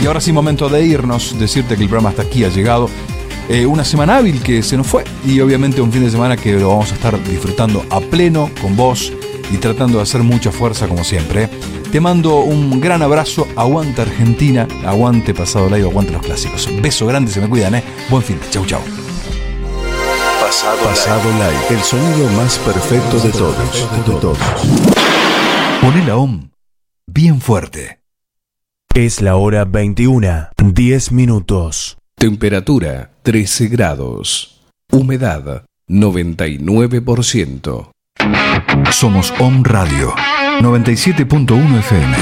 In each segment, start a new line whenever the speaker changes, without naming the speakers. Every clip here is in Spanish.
Y ahora sí, momento de irnos, decirte que el programa hasta aquí ha llegado. Una semana hábil que se nos fue y obviamente un fin de semana que lo vamos a estar disfrutando a pleno con vos y tratando de hacer mucha fuerza como siempre. Te mando un gran abrazo, aguante Argentina, aguante Pasado Live, aguante los clásicos. Beso grande, se me cuidan, Buen fin de, chau.
Pasado Live, el sonido más perfecto de todos.
Poné la OM bien fuerte.
Es la hora 21:10.
Temperatura 13 grados. Humedad 99%.
Somos OM Radio 97.1 FM.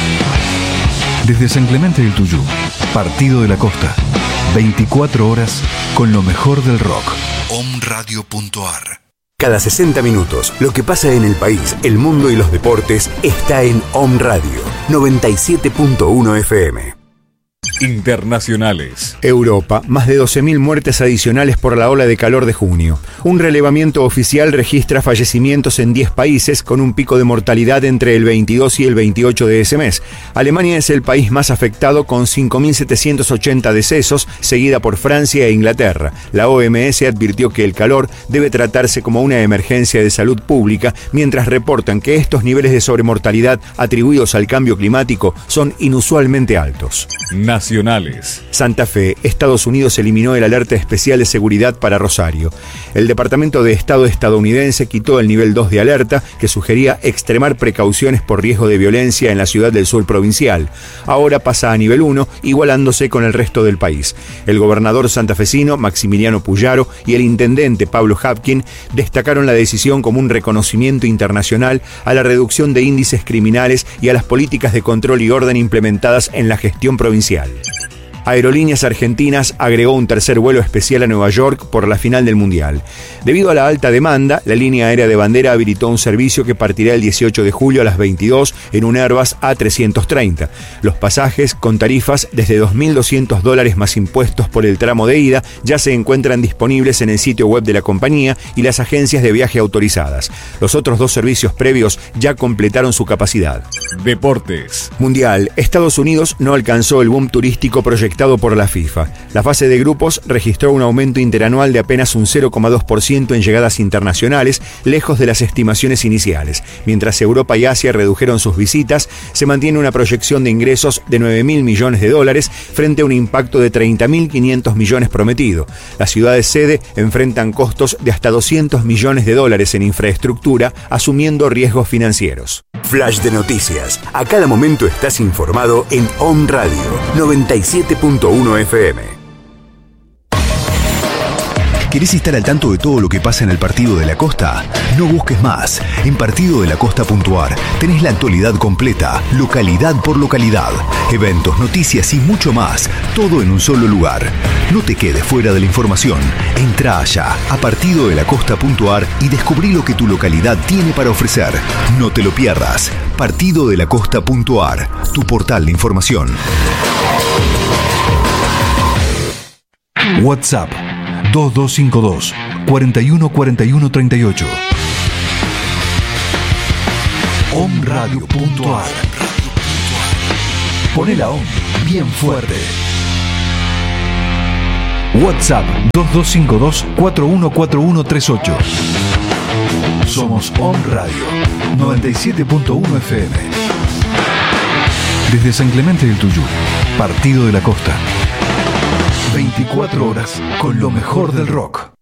Desde San Clemente del Tuyú, Partido de la Costa. 24 horas con lo mejor del rock. omradio.ar.
Cada 60 minutos, lo que pasa en el país, el mundo y los deportes está en OM Radio 97.1 FM.
Internacionales.
Europa, más de 12.000 muertes adicionales por la ola de calor de junio. Un relevamiento oficial registra fallecimientos en 10 países con un pico de mortalidad entre el 22 y el 28 de ese mes. Alemania es el país más afectado con 5.780 decesos, seguida por Francia e Inglaterra. La OMS advirtió que el calor debe tratarse como una emergencia de salud pública, mientras reportan que estos niveles de sobremortalidad atribuidos al cambio climático son inusualmente altos.
Nacionales.
Santa Fe, Estados Unidos eliminó el alerta especial de seguridad para Rosario. El Departamento de Estado estadounidense quitó el nivel 2 de alerta, que sugería extremar precauciones por riesgo de violencia en la ciudad del sur provincial. Ahora pasa a nivel 1, igualándose con el resto del país. El gobernador santafesino, Maximiliano Puyaro, y el intendente Pablo Hapkin destacaron la decisión como un reconocimiento internacional a la reducción de índices criminales y a las políticas de control y orden implementadas en la gestión provincial. Aerolíneas Argentinas agregó un tercer vuelo especial a Nueva York por la final del Mundial. Debido a la alta demanda, la línea aérea de bandera habilitó un servicio que partirá el 18 de julio a las 22 en un Airbus A330. Los pasajes con tarifas desde $2.200 más impuestos por el tramo de ida ya se encuentran disponibles en el sitio web de la compañía y las agencias de viaje autorizadas. Los otros dos servicios previos ya completaron su capacidad.
Deportes.
Mundial. Estados Unidos no alcanzó el boom turístico proyectado por la FIFA. La fase de grupos registró un aumento interanual de apenas un 0,2% en llegadas internacionales, lejos de las estimaciones iniciales. Mientras Europa y Asia redujeron sus visitas, se mantiene una proyección de ingresos de $9.000 millones frente a un impacto de $30.500 millones prometido. Las ciudades sede enfrentan costos de hasta $200 millones en infraestructura, asumiendo riesgos financieros.
Flash de noticias. A cada momento estás informado en OM Radio 97.1 FM.
¿Querés estar al tanto de todo lo que pasa en el Partido de la Costa? No busques más. En partidodelacosta.ar tenés la actualidad completa, localidad por localidad, eventos, noticias y mucho más, todo en un solo lugar. No te quedes fuera de la información. Entrá allá a partidodelacosta.ar y descubrí lo que tu localidad tiene para ofrecer. No te lo pierdas. Partidodelacosta.ar, tu portal de información.
WhatsApp 2252 414138. omradio.ar. Poné la OM bien fuerte. WhatsApp 2252 414138. Somos OM Radio 97.1 FM. Desde San Clemente del Tuyú, Partido de la Costa. 24 horas con lo mejor del rock.